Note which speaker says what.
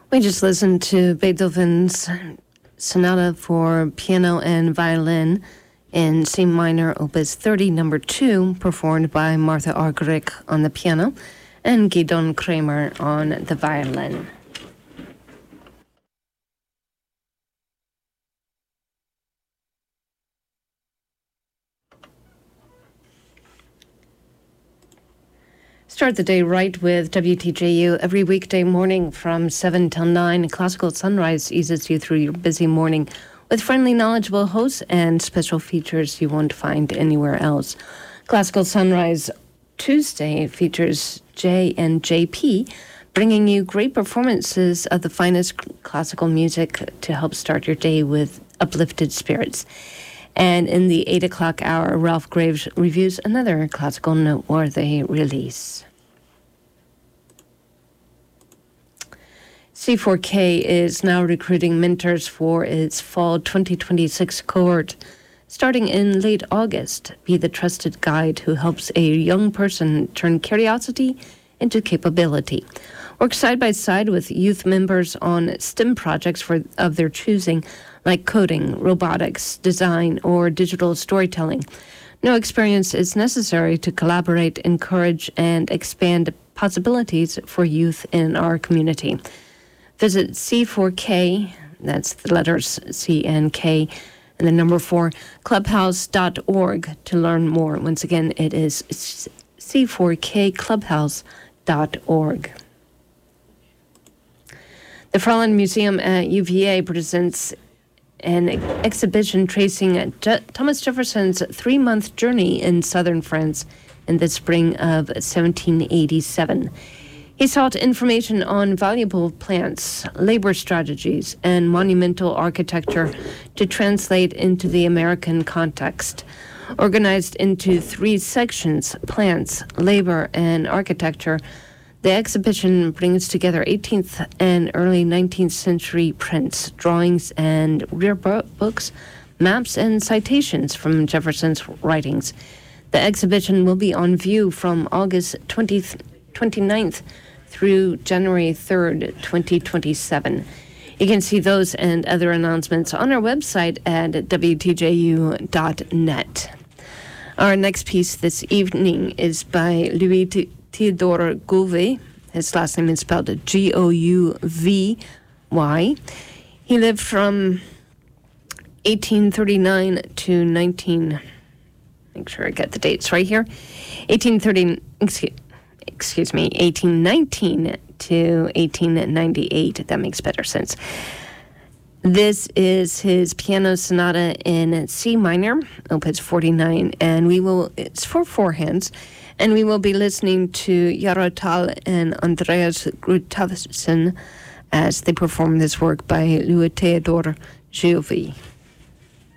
Speaker 1: We just listened to Beethoven's Sonata for Piano and Violin in C minor, Opus 30, number 2, performed by Martha Argerich on the piano and Gidon Kramer on the violin. Start the day right with WTJU every weekday morning from 7 till 9. Classical Sunrise eases you through your busy morning with friendly, knowledgeable hosts and special features you won't find anywhere else. Classical Sunrise Tuesday features J and JP, bringing you great performances of the finest classical music to help start your day with uplifted spirits. And in the 8 o'clock hour, Ralph Graves reviews another classical noteworthy release. C4K is now recruiting mentors for its fall 2026 cohort. Starting in late August, be the trusted guide who helps a young person turn curiosity into capability. Work side by side with youth members on STEM projects of their choosing, like coding, robotics, design, or digital storytelling. No experience is necessary to collaborate, encourage, and expand possibilities for youth in our community. Visit C4K, that's the letters C and K, and the number 4, clubhouse.org to learn more. Once again, it is c4kclubhouse.org. The Fraulein Museum at UVA presents an exhibition tracing Thomas Jefferson's 3-month journey in southern France in the spring of 1787. He sought information on valuable plants, labor strategies, and monumental architecture to translate into the American context. Organized into 3 sections, plants, labor, and architecture, the exhibition brings together 18th and early 19th century prints, drawings, and rare books, maps, and citations from Jefferson's writings. The exhibition will be on view from August 29th through January 3rd, 2027. You can see those and other announcements on our website at wtju.net. Our next piece this evening is by Louis Theodore Gouvy. His last name is spelled Gouvy. He lived from 1839 to make sure I get the dates right here. 1819 to 1898. That makes better sense. This is his piano sonata in C minor, Opus 49, and it's for 4 hands, and we will be listening to Jaro Tal and Andreas Grutavsson as they perform this work by Louis Theodore Gouvy.